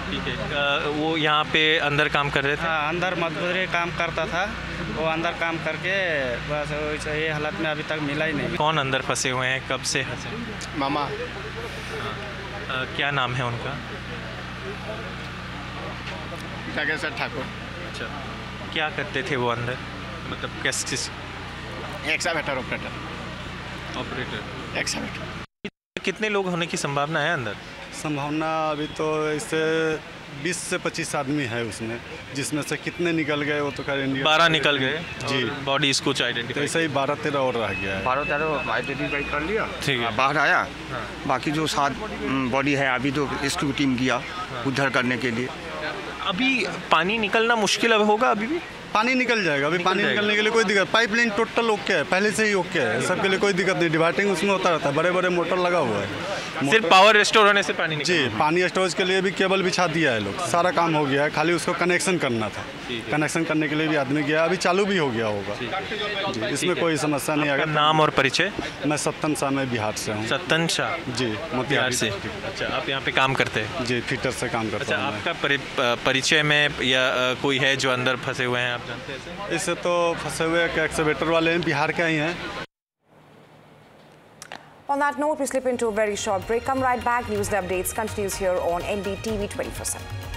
ठीक है। वो यहाँ पे अंदर काम कर रहे थे? हाँ, अंदर मजदूरी काम करता था। वो अंदर काम करके बस ये हालत में अभी तक मिला ही नहीं। कौन अंदर फंसे हुए हैं, कब से फंसे? मामा। क्या नाम है उनका? नागेश्वर ठाकुर। अच्छा, क्या करते थे वो अंदर, मतलब किस? Excavator operator. एक्सकावेटर। कितने लोग होने की संभावना है अंदर? संभावना अभी तो इससे 20 से 25 आदमी है उसमें, जिसमें से कितने निकल गए वो तो खैर इंडिया 12 निकल गए जी। बॉडीज कुछ तो आइडेंटिफाई? ऐसे ही 12-13 और रह गया है। 12-13 आइडेंटिफाई कर लिया, ठीक है। बाहर आया। बाकी जो 7 बॉडी है अभी तो रेस्क्यू टीम गया उद्धार करने के लिए। अभी पानी निकलना मुश्किल अब होगा? अभी भी पानी निकल जाएगा, अभी पानी निकलने के लिए कोई दिक्कत, पाइपलाइन टोटल ओके है, पहले से ही ओके है, सबके लिए कोई दिक्कत नहीं। डिवाइडिंग उसमें होता रहता है, बड़े बड़े मोटर लगा हुआ है। सिर्फ पावर रिस्टोर होने से पानी जी, पानी स्टोरेज के लिए भी केबल बिछा दिया है लोग, सारा काम हो गया है, खाली उसको कनेक्शन करना था। कनेक्शन करने के लिए भी आदमी गया, अभी चालू भी हो गया होगा जी, इसमें कोई समस्या नहीं आएगा। नाम और परिचय? मैं सत्तन शाह, मैं बिहार से हूँ। सत्तन शाह जी, बिहार से। अच्छा, आप यहाँ पे काम करते हैं? जी, फिटर से काम करता अच्छा, हूँ। आपका परिचय में या कोई है जो अंदर फंसे हुए हैं, आप जानते हैं? इससे तो फंसे हुए एक्सवेटर वाले हैं, बिहार के ही हैं। On that note, we slip into a very short break. Come right back. News and updates continues here on NDTV 24/7.